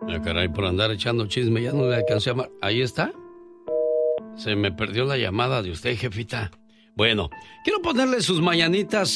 Ah, caray, por andar echando chisme, ya no le alcancé a ¿Ahí está? Se me perdió la llamada de usted, jefita. Bueno, quiero ponerle sus mañanitas